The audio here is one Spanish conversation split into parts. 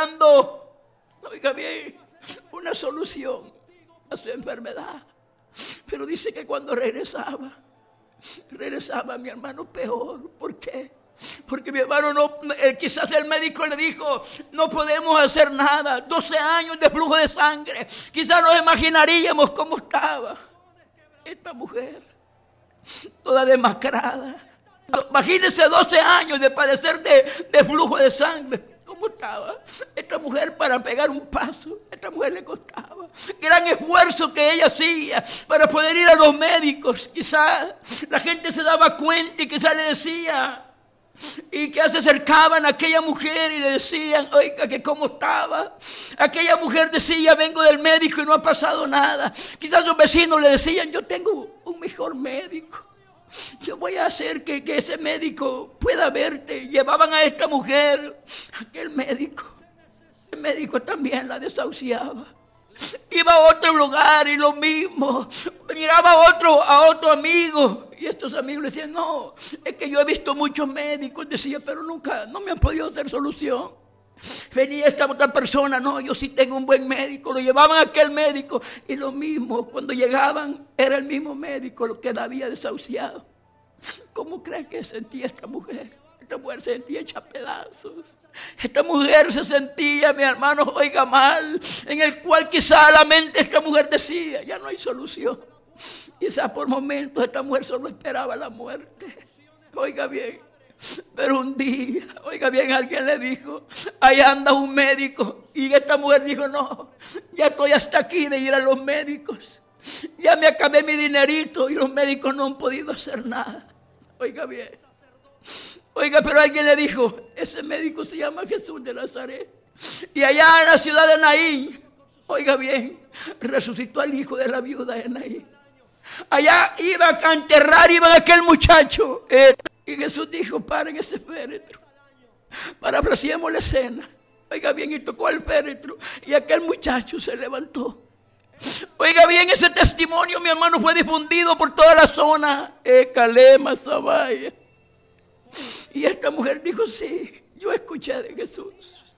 buscando, oiga bien, una solución a su enfermedad. Pero dice que cuando regresaba mi hermano peor. ¿Por qué? Porque mi hermano quizás el médico le dijo, no podemos hacer nada. 12 años de flujo de sangre. Quizás nos imaginaríamos cómo estaba esta mujer, toda demacrada. Imagínense 12 años de padecer de flujo de sangre. ¿Cómo estaba esta mujer para pegar un paso? Esta mujer le costaba. Gran esfuerzo que ella hacía para poder ir a los médicos. Quizás la gente se daba cuenta y quizás le decía, y que se acercaban a aquella mujer y le decían, oiga, que cómo estaba. Aquella mujer decía, vengo del médico y no ha pasado nada. Quizás los vecinos le decían, yo tengo un mejor médico. Yo voy a hacer que ese médico pueda verte. Llevaban a esta mujer a aquel médico. El médico también la desahuciaba. Iba a otro lugar y lo mismo. Miraba a otro amigo. Y estos amigos le decían, no, es que yo he visto muchos médicos. Decía, pero nunca, no me han podido hacer solución. Venía esta otra persona, no, yo sí tengo un buen médico. Lo llevaban a aquel médico y lo mismo, cuando llegaban era el mismo médico lo que la había desahuciado. ¿Cómo crees que sentía esta mujer? Esta mujer se sentía hecha pedazos. Esta mujer se sentía, mi hermano, oiga, mal, en el cual quizá la mente de esta mujer decía, ya no hay solución. Quizás por momentos esta mujer solo esperaba la muerte. Oiga bien. Pero un día, oiga bien, alguien le dijo, ahí anda un médico. Y esta mujer dijo, no, ya estoy hasta aquí de ir a los médicos. Ya me acabé mi dinerito y los médicos no han podido hacer nada. Oiga bien. Oiga, pero alguien le dijo, ese médico se llama Jesús de Nazaret. Y allá en la ciudad de Naín, oiga bien, resucitó al hijo de la viuda de Naín. Allá iba a enterrar, iba aquel muchacho. Y Jesús dijo, paren ese féretro. Parafraseemos la escena. Oiga bien, y tocó el féretro. Y aquel muchacho se levantó. Oiga bien, ese testimonio, mi hermano, fue difundido por toda la zona. Calema, Sabaya. Y esta mujer dijo, sí, yo escuché de Jesús.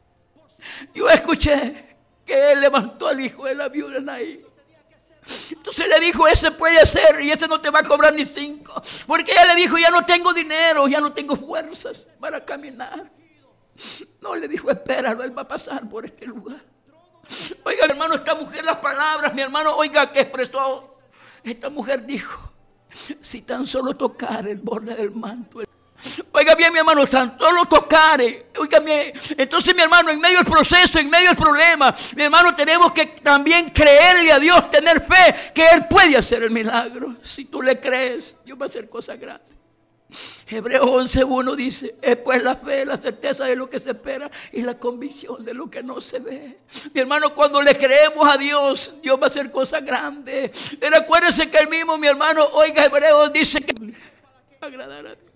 Yo escuché que él levantó al hijo de la viuda Naín. Entonces le dijo, ese puede hacer y ese no te va a cobrar ni 5. Porque ella le dijo, ya no tengo dinero, ya no tengo fuerzas para caminar. No, le dijo, espéralo, él va a pasar por este lugar. Oiga, hermano, esta mujer, las palabras, mi hermano, oiga, que expresó. Esta mujer dijo, si tan solo tocar el borde del manto. Oiga bien, mi hermano, tan solo tocar. Oiga bien, entonces mi hermano, en medio del proceso, en medio del problema, mi hermano, tenemos que también creerle a Dios, tener fe que Él puede hacer el milagro. Si tú le crees, Dios va a hacer cosas grandes. Hebreos 11:1 dice, es pues la fe, la certeza de lo que se espera y la convicción de lo que no se ve. Mi hermano, cuando le creemos a Dios, Dios va a hacer cosas grandes. Pero acuérdense que el mismo, mi hermano, oiga, Hebreos dice que agradar a Dios.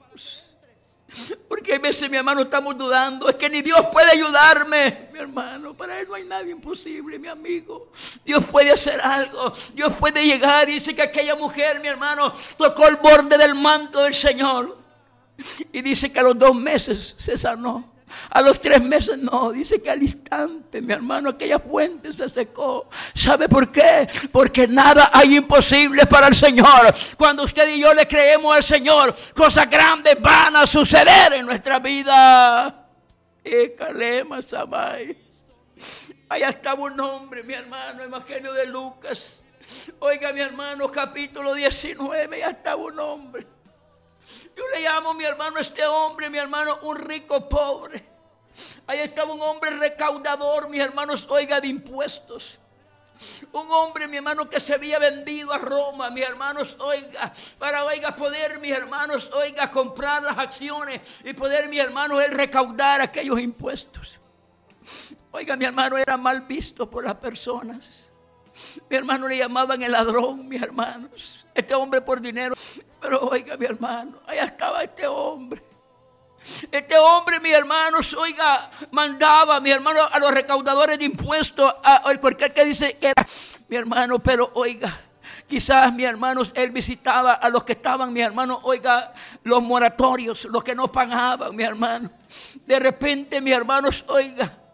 Porque a veces, mi hermano, estamos dudando. Es que ni Dios puede ayudarme. Mi hermano, para Él no hay nada imposible, mi amigo. Dios puede hacer algo. Dios puede llegar. Y dice que aquella mujer, mi hermano, tocó el borde del manto del Señor. Y dice que a los 2 meses se sanó. A los 3 meses no, dice que al instante, mi hermano, aquella fuente se secó. ¿Sabe por qué? Porque nada hay imposible para el Señor. Cuando usted y yo le creemos al Señor, cosas grandes van a suceder en nuestra vida. Calema, Samay. Allá estaba un hombre, mi hermano, Evangelio de Lucas. Oiga, mi hermano, capítulo 19, allá estaba un hombre. Yo le llamo, mi hermano, a este hombre, mi hermano, un rico pobre. Ahí estaba un hombre recaudador, mis hermanos, oiga, de impuestos. Un hombre, mi hermano, que se había vendido a Roma, mis hermanos, oiga, para, oiga, poder, mis hermanos, oiga, comprar las acciones y poder, mis hermanos, él recaudar aquellos impuestos. Oiga, mi hermano, era mal visto por las personas. Mi hermano, le llamaban el ladrón, mis hermanos. Este hombre por dinero. Pero oiga, mi hermano, allá estaba este hombre. Este hombre, mis hermanos, oiga, mandaba, mi hermano, a los recaudadores de impuestos, porque el que dice que era, mi hermano, pero oiga, quizás, mis hermanos, él visitaba a los que estaban, mis hermanos, oiga, los moratorios, los que no pagaban, mi hermano. De repente, mis hermanos, oiga,